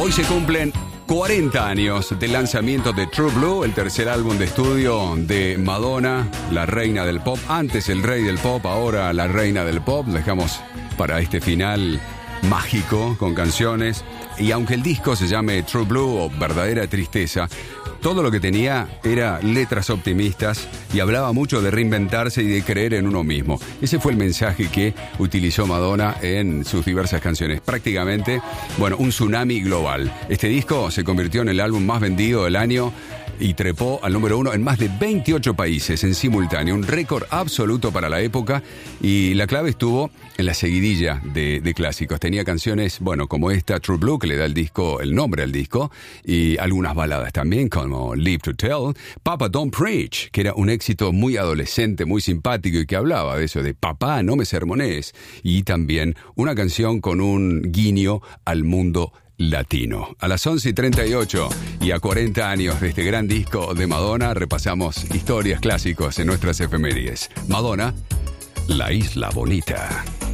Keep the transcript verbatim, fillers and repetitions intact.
Hoy se cumplen cuarenta años del lanzamiento de True Blue, el tercer álbum de estudio de Madonna, la reina del pop. Antes el rey del pop, ahora la reina del pop. Dejamos para este final mágico con canciones. Y aunque el disco se llame True Blue o Verdadera Tristeza, todo lo que tenía era letras optimistas y hablaba mucho de reinventarse y de creer en uno mismo. Ese fue el mensaje que utilizó Madonna en sus diversas canciones. Prácticamente, bueno, un tsunami global. Este disco se convirtió en el álbum más vendido del año y trepó al número uno en más de veintiocho países en simultáneo. Un récord absoluto para la época, y la clave estuvo en la seguidilla de, de clásicos. Tenía canciones, bueno, como esta True Blue, que le da el disco, el nombre al disco, y algunas baladas también, como Live to Tell, Papa Don't Preach, que era un éxito muy adolescente, muy simpático, y que hablaba de eso, de papá, no me sermonees, y también una canción con un guiño al mundo latino. A las once y treinta y ocho y a cuarenta años de este gran disco de Madonna, repasamos historias clásicos en nuestras efemérides. Madonna, La Isla Bonita.